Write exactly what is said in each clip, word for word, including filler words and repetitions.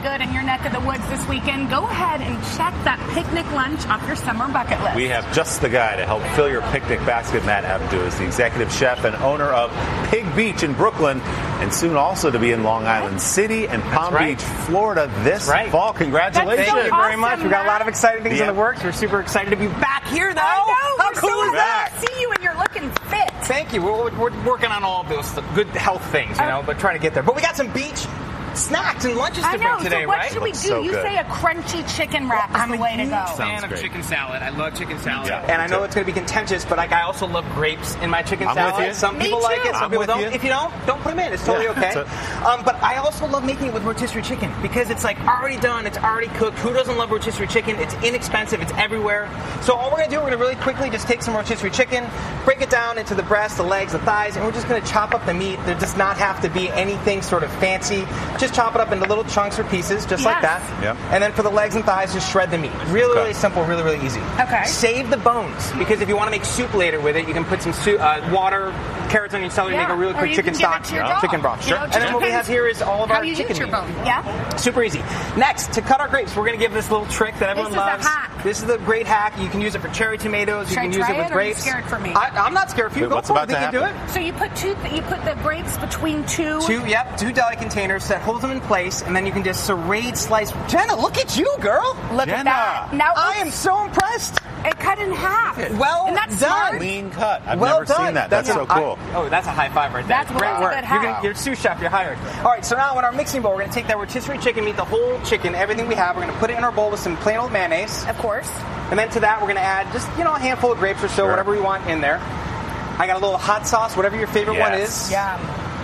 good in your neck of the woods this weekend, go ahead and check that picnic lunch off your summer bucket list. We have just the guy to help fill your picnic basket. Matt Abdu is the executive chef and owner of Pig Beach in Brooklyn, and soon also to be in Long Island City and Palm right. Beach, Florida this right. fall. Congratulations. So Thank you very awesome, much. We've got a lot of exciting things yeah. in the works. We're super excited to be back here, though. I know. How we're cool so is that? excited to see you, and you're looking fit. Thank you. We're, we're working on all of those good health things, you know, but trying to get there. But we got some beach snacks and lunches to I know. bring today, so what right? should we do? So you good. say a crunchy chicken wrap I'm is the a way to huge go. fan Sounds of great. chicken salad. I love chicken salad. Yeah, and I know too. it's going to be contentious, but like I also love grapes in my chicken I'm salad. with you. Some Me people like too. it, some I'm people with don't. you. If you don't, don't put them in. It's totally Yeah, okay. so- um, but I also love making it with rotisserie chicken because it's like already done, it's already cooked. Who doesn't love rotisserie chicken? It's inexpensive, it's everywhere. So all we're going to do, we're going to really quickly just take some rotisserie chicken, break it down into the breast, the legs, the thighs, and we're just going to chop up the meat. There does not have to be anything sort of fancy. Just chop it up into little chunks or pieces, just like Yes. that. Yep. And then for the legs and thighs, just shred the meat. Really, Okay. really simple, really, really easy. Okay. Save the bones, because if you want to make soup later with it, you can put some soup, uh, water, carrots, onion, celery, Yeah. make a really Or quick you chicken can give stock, it to your dog. chicken broth. You Sure. know, And just then what we have depends here is all of how our you chicken use your meat. bone. Yeah. Super easy. Next, to cut our grapes, we're going to give this little trick that everyone This is a loves. hack. This is the great hack. You can use it for cherry tomatoes. Should you I can use try it with it, or are you grapes. scared for me? I, I'm not scared for you. Wait, Go what's for about it. Think to you do happen? it? So you put two. You put the grapes between two. Two, yep, two deli containers that holds them in place, and then you can just serrate, slice. Jenna, look at you, girl. Look at Jenna. that. Now I am so impressed. it cut in half. Well and that's done. smart. Clean cut. I've Well never done. seen that. That's, That's so a- cool. I- oh, that's a high five right there. That's Great well work. good You're, hack. gonna, you're a sous chef. You're hired. All right, so now in our mixing bowl, we're going to take that rotisserie chicken meat, the whole chicken, everything we have. We're going to put it in our bowl with some plain old mayonnaise. Of course. And then to that, we're going to add just, you know, a handful of grapes or so, Sure. whatever we want in there. I got a little hot sauce, whatever your favorite one Yes. is. Yeah.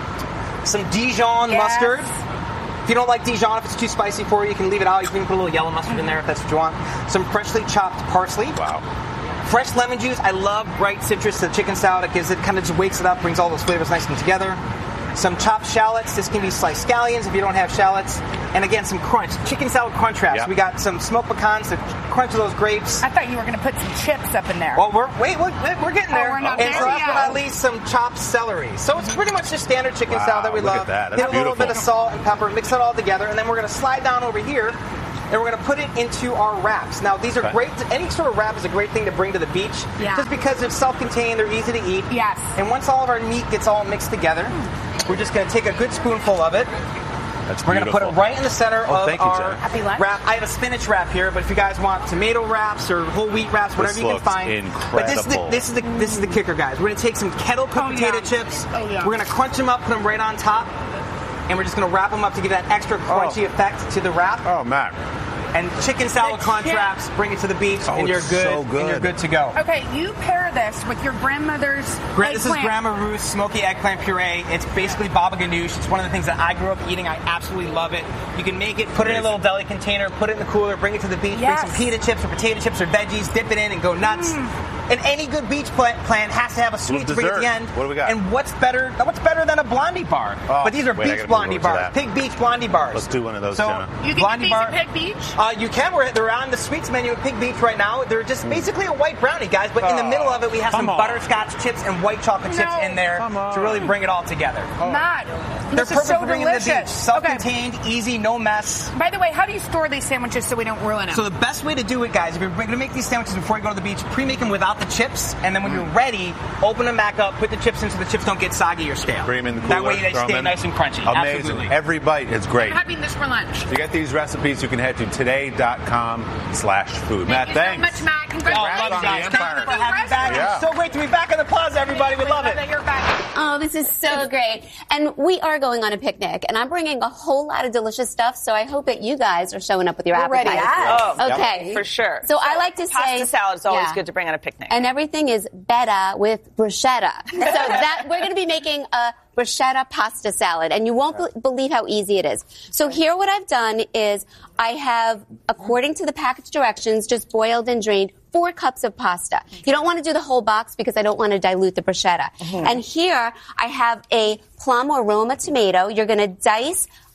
Some Dijon Yes. mustard. If you don't like Dijon, if it's too spicy for you, you can leave it out. You can put a little yellow mustard in there if that's what you want. Some freshly chopped parsley. Wow. Fresh lemon juice. I love bright citrus to the chicken salad. It gives it, kind of just wakes it up, brings all those flavors nice and together. Some chopped shallots. This can be sliced scallions if you don't have shallots. And again, some crunch. Chicken salad crunch wraps. Yep. We got some smoked pecans to crunch those grapes. I thought you were going to put some chips up in there. Well, we're wait, we're, we're getting Oh, there. we're not and there so last yet. but not least, some chopped celery. So it's pretty much just standard chicken Wow, salad that we look love. at that. That's Get a little bit beautiful. of salt and pepper, mix it all together, and then we're going to slide down over here. And we're going to put it into our wraps. Now, these are Okay. great. Any sort of wrap is a great thing to bring to the beach. Yeah. Just because they're self-contained, they're easy to eat. Yes. And once all of our meat gets all mixed together, we're just going to take a good spoonful of it. That's We're going to put it beautiful. right in the center Oh, of thank you, our Jenna. Happy lunch. wrap. I have a spinach wrap here, but if you guys want tomato wraps or whole wheat wraps, whatever This you can looks find. But this is the incredible. this is the this is the kicker, guys. We're going to take some kettle cooked Oh, potato yeah. chips. Oh, yeah. We're going to crunch them up, put them right on top, and we're just going to wrap them up to give that extra crunchy Oh. effect to the wrap. Oh, Matt. And chicken salad The crunch chip. wraps, bring it to the beach, Oh, and you're it's good. so And you're good. good to go. Okay, you pair this with your grandmother's Gra- This is eggplant. Grandma Ruth's smoky eggplant puree. It's basically baba ganoush. It's one of the things that I grew up eating. I absolutely love it. You can make it, put it in a little deli container, put it in the cooler, bring it to the beach, Yes. bring some pita chips or potato chips or veggies, dip it in and go nuts. And any good beach pla- plan has to have a sweet Little treat at the dessert. end. What do we got? And what's better What's better than a Blondie bar? Oh, but these are wait, I beach gotta Blondie move over to bars. that. Pig Beach Blondie bars. Let's do one of those, so, Jenna. You can Blondie get these bar. at Pig Beach? Uh, you can. We're, they're on the sweets menu at Pig Beach right now. They're just basically a white brownie, guys. But in the Oh, middle of it, we have some come on. butterscotch chips and white chocolate chips No, in there come on. to really bring it all together. Matt, They're this perfect is so for bringing to the beach. delicious. Self-contained, easy, no mess. Okay. By the way, how do you store these sandwiches so we don't ruin them? So the best way to do it, guys, if you're going to make these sandwiches before you go to the beach, pre-make them without the chips, and then when you're ready, open them back up, put the chips in so the chips don't get soggy or stale. Bring them in the cooler. That way they throw 'em stay in. nice and crunchy. Amazing. Absolutely. Every bite is great. I'm having this for lunch. To get these recipes, you can head to today.com slash food. Matt, Thank you thanks. so much, Matt. Oh, Congratulations. love you guys. on Thank the you Empire. for having me back. Yeah. It's so great to be back in the plaza, everybody. We love Glad it. that you're back. Oh, this is so great. And we are going on a picnic, and I'm bringing a whole lot of delicious stuff, so I hope that you guys are showing up with your We're ready. appetizers. Yes. Oh, okay. For sure. So I like to say... Pasta salad is always Yeah. good to bring on a picnic. And everything is better with bruschetta. So that we're going to be making a bruschetta pasta salad, and you won't be- believe how easy it is. So here what I've done is I have, according to the package directions, just boiled and drained four cups of pasta. You don't want to do the whole box because I don't want to dilute the bruschetta. And here I have a plum or Roma tomato. You're going to dice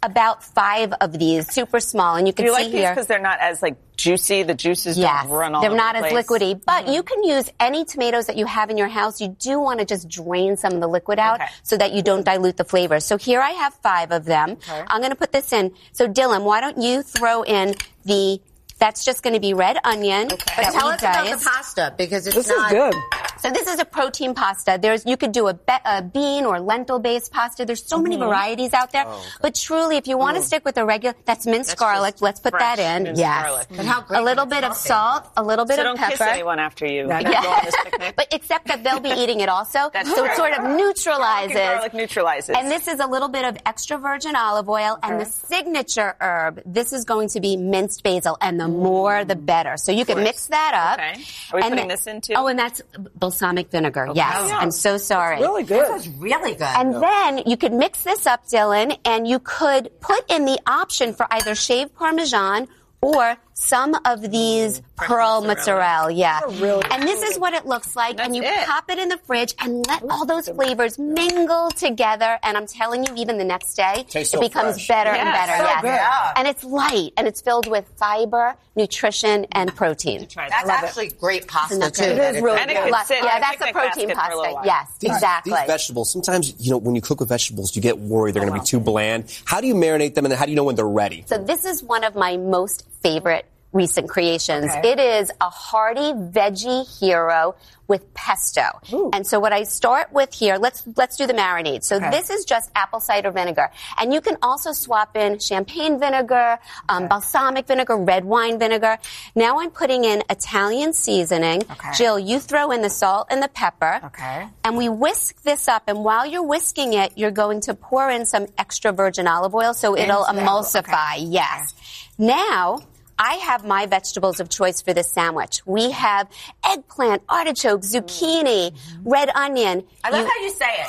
about five of these, super small, and you can Do you see like these here. because they're not as like juicy? The juices Yes, don't run all they're over not the as place. liquidy, but Mm-hmm. you can use any tomatoes that you have in your house. You do want to just drain some of the liquid out Okay. so that you don't dilute the flavors. So here I have five of them. Okay. I'm going to put this in. So Dylan, why don't you throw in the, that's just going to be red onion. Okay. that But tell we us about the diced. pasta because it's This not is good. So this is a protein pasta. There's you could do a, be, a bean or lentil based pasta. There's so many varieties out there. But truly, if you want to stick with a regular, that's minced That's garlic. just Let's put fresh that in. minced Yes. garlic. And how great A little can it bit of smell? salt, a little bit So of don't pepper. kiss anyone after you Yeah. go on this picnic. But except that they'll be eating it also. That's so it true. sort of neutralizes. Garlic neutralizes. And this is a little bit of extra virgin olive oil. And the signature herb, this is going to be minced basil. And the more, the better. So you can mix that up. Okay. Are we And putting then- this in too? Oh, and that's balsamic vinegar. Yes. Yeah. I'm so sorry. really good. This is really good. And then you could mix this up, Dylan, and you could put in the option for either shaved Parmesan or some of these pearl mozzarella. Yeah. And this is what it looks like. and you it. pop it in the fridge and let all those flavors mingle together. And I'm telling you, even the next day, Tastes it so becomes fresh. better and Yes, better. so yes. good. Yeah. And it's light and it's filled with fiber, nutrition, and protein. Try That's that. actually great pasta Isn't that too. good? that It it's- really And it yeah. could Lots- sit in yeah, a that's the picnic protein basket for a little pasta. while. Yes, These, exactly. These vegetables, sometimes, you know, when you cook with vegetables, you get worried they're going to be too bland. How do you marinate them, and then how do you know when they're ready? So this is one of my most favorite recent creations. Okay. It is a hearty veggie hero with pesto. And so what I start with here, let's let's do the marinade. So this is just apple cider vinegar. And you can also swap in champagne vinegar, um, balsamic vinegar, red wine vinegar. Now I'm putting in Italian seasoning. Okay. Jill, you throw in the salt and the pepper. Okay. And we whisk this up. And while you're whisking it, you're going to pour in some extra virgin olive oil so it'll Into the- emulsify. okay. Yes. Now, I have my vegetables of choice for this sandwich. We have eggplant, artichoke, zucchini, red onion. I love You- how you say it.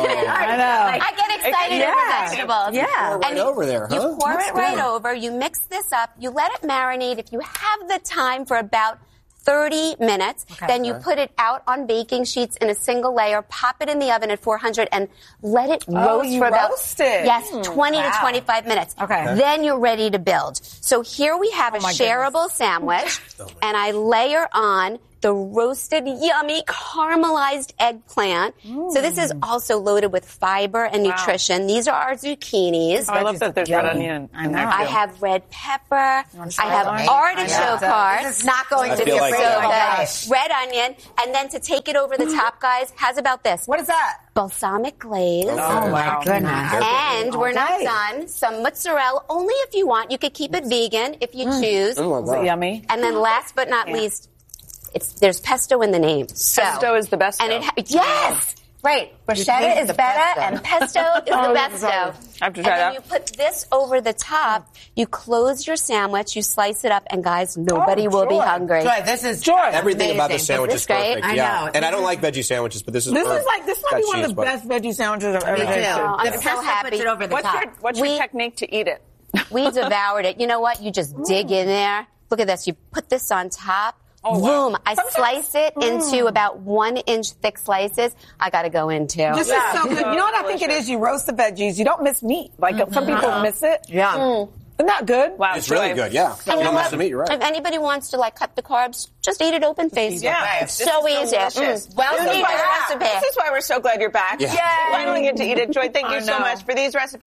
I know. I get excited Yeah. over vegetables. Yeah. Pour it right And over there, You huh? pour That's it right good. over. You mix this up. You let it marinate. If you have the time for about thirty minutes, Okay. then you put it out on baking sheets in a single layer, pop it in the oven at four hundred, and let it roast you for about roast it. yes, twenty wow. to twenty-five minutes. Okay. Okay. Then you're ready to build. So here we have a my shareable sandwich, and I layer on the roasted, yummy, caramelized eggplant. So this is also loaded with fiber and nutrition. These are our zucchinis. Oh, I love that there's red onion in there I too. have red pepper. I have onion? artichoke I know. heart. This is not going I to feel be like so that. good. Oh, Red onion. And then to take it over the top, guys, how's about this? What is that? Balsamic glaze. Oh my wow. goodness. And we're not Okay. done. Some mozzarella, only if you want. You could keep it vegan if you choose. Oh, Is it wow. yummy? And then last but not least, it's there's pesto in the name. So, Pesto is the best. And it ha- yes, right. Bruschetta taste is the better, pesto. and pesto is the Oh, besto. I have to and try then that. you put this over the top. You close your sandwich. You slice it up, and guys, nobody Oh, will be joy. hungry. Joy, this is Joy. Everything about the amazing. sandwich This is great? perfect. I yeah. know. And I don't like veggie sandwiches, but this is This herb. is like this might Got be one of cheese, the but- best veggie sandwiches I've ever Me too. tasted. I'm The so pesto happy. puts it over the What's top. your what's We- your technique to eat it? We devoured it. You know what? You just dig in there. Look at this. You put this on top. Oh, wow. Boom. I slice it into about one inch thick slices. I got to go in too. This is so good. You know what I think it is? You roast the veggies. You don't miss meat. Like some people miss it. Yeah. Isn't that good? Wow, It's really Joy. good, yeah. You You know don't miss what? the meat, you're If right. anybody wants to like cut the carbs, just eat it open face. Yeah, It's this so is easy. delicious. Mm. Well, you this need is why a we're- recipe. This is why we're so glad you're back. Yeah. Yay! Finally get to eat it. Joy, thank you I so know. much for these recipes.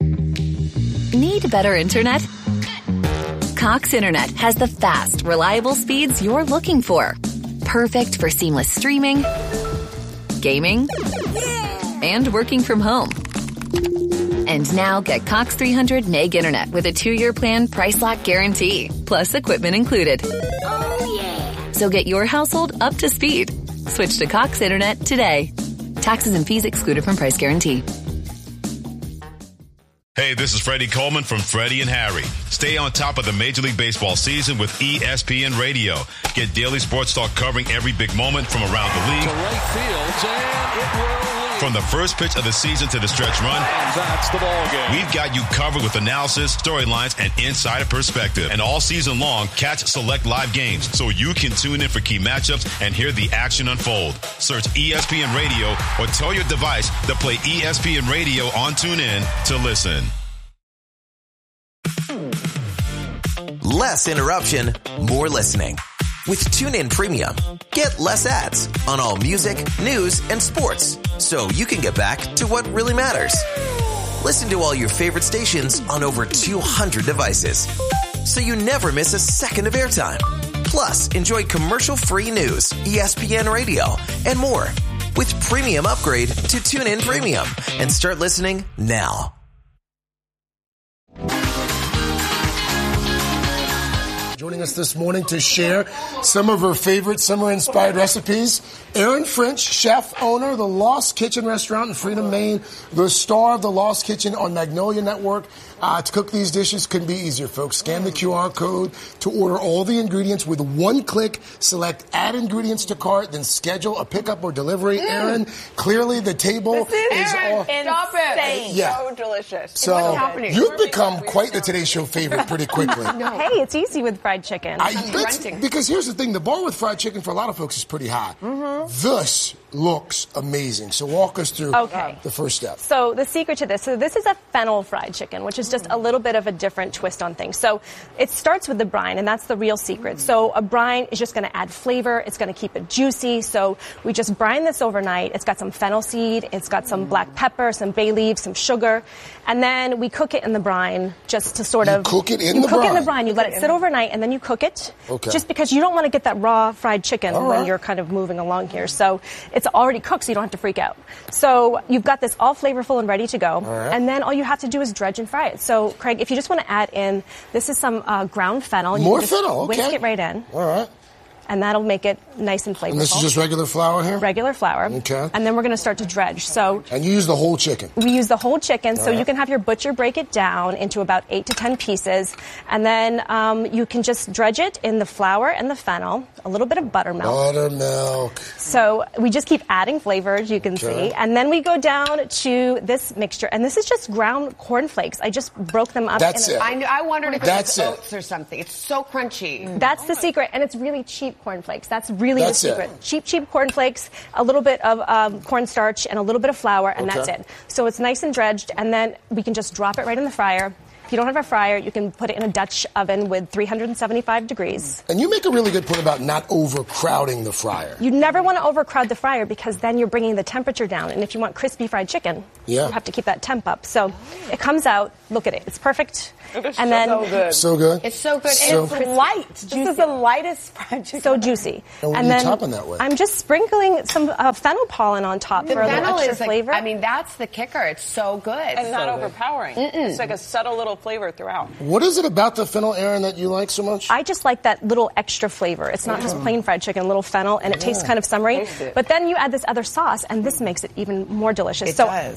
Need better internet? Cox Internet has the fast, reliable speeds you're looking for. Perfect for seamless streaming, gaming, and working from home. And now get Cox three hundred meg internet with a two-year plan price lock guarantee, plus equipment included. Oh, yeah. So get your household up to speed. Switch to Cox Internet today. Taxes and fees excluded from price guarantee. Hey, this is Freddie Coleman from Freddie and Harry. Stay on top of the Major League Baseball season with E S P N Radio. Get daily sports talk covering every big moment from around the league. To right field, and it will leave. From the first pitch of the season to the stretch run, And that's the ball game. we've got you covered with analysis, storylines, and insider perspective. And all season long, catch select live games so you can tune in for key matchups and hear the action unfold. Search E S P N Radio or tell your device to play E S P N Radio on TuneIn to listen. Less interruption, more listening. With TuneIn Premium, get less ads on all music, news, and sports, so you can get back to what really matters. Listen to all your favorite stations on over two hundred devices, so you never miss a second of airtime. Plus, enjoy commercial-free news, E S P N Radio, and more. With Premium Upgrade to TuneIn Premium, and start listening now. Joining us this morning to share some of her favorite summer-inspired recipes, Erin French, chef, owner of the Lost Kitchen restaurant in Freedom, Maine, the star of the Lost Kitchen on Magnolia Network. Uh, to cook these dishes couldn't be easier, folks. Scan the Q R code to order all the ingredients with one click. Select add ingredients to cart, then schedule a pickup or delivery. Mm. Erin, clearly the table this is, is Erin, all... Stop it. Yeah. So delicious. So What's happening? You've become quite the Today Show favorite pretty quickly. No. Hey, it's easy with fried chicken. I, because here's the thing, the bar with fried chicken for a lot of folks is pretty high. Mm-hmm. This looks amazing. So walk us through okay. the first step. So the secret to this, so this is a fennel fried chicken, which is just a little bit of a different twist on things. So it starts with the brine, and that's the real secret. So a brine is just going to add flavor. It's going to keep it juicy. So we just brine this overnight. It's got some fennel seed. It's got some black pepper, some bay leaves, some sugar. And then we cook it in the brine just to sort you of... cook it in you the cook brine? it in the brine. You let it sit overnight, and then you cook it. Okay. Just because you don't want to get that raw fried chicken all when right. you're kind of moving along here. So it's already cooked, so you don't have to freak out. So you've got this all flavorful and ready to go. Right. And then all you have to do is dredge and fry it. So, Craig, if you just want to add in, this is some uh, ground fennel. You More can just fennel, okay. Whisk it right in. All right. And that'll make it nice and flavorful. And this is just regular flour here? Regular flour. Okay. And then we're going to start to dredge. So And you use the whole chicken? We use the whole chicken, All so right. you can have your butcher break it down into about eight to ten pieces. And then um, you can just dredge it in the flour and the fennel, a little bit of buttermilk. Buttermilk. So we just keep adding flavors, you can Okay. see. And then we go down to this mixture. And this is just ground cornflakes. I just broke them up. That's in a, it. I, kn- I wondered if That's it was it. oats or something. It's so crunchy. That's the secret, and it's really cheap cornflakes. That's really That's the secret. it. Cheap, cheap cornflakes, a little bit of um, cornstarch, and a little bit of flour, and Okay. that's it. So it's nice and dredged, and then we can just drop it right in the fryer. If you don't have a fryer, you can put it in a Dutch oven with three hundred seventy-five degrees. And you make a really good point about not overcrowding the fryer. You never want to overcrowd the fryer because then you're bringing the temperature down. And if you want crispy fried chicken, Yeah. you have to keep that temp up. So it comes out. Look at it. It's perfect. It is and so then good. So good. It's so good. So- and It's light. This is the lightest fried chicken. so juicy. And what are and you then topping that with? I'm just sprinkling some uh, fennel pollen on top the for a little fennel extra is like, flavor. I mean, that's the kicker. It's so good. And not overpowering. It's like a subtle little flavor throughout. What is it about the fennel, Erin, that you like so much? I just like that little extra flavor. It's not just plain fried chicken, a little fennel, and it tastes kind of summery. Taste it. But then you add this other sauce, and this makes it even more delicious. It so does.